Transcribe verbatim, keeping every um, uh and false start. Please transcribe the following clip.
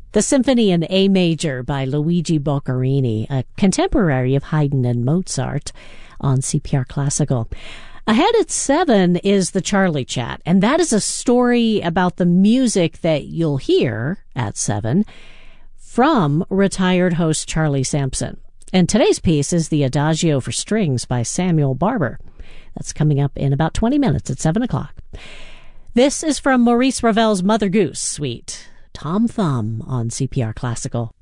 The Symphony in A Major by Luigi Boccherini, a contemporary of Haydn and Mozart, on C P R Classical. Ahead at seven is the Charlie Chat, and that is a story about the music that you'll hear at seven from retired host Charlie Sampson. And today's piece is the Adagio for Strings by Samuel Barber. That's coming up in about twenty minutes at seven o'clock. This is from Maurice Ravel's Mother Goose Suite, Tom Thumb on C P R Classical.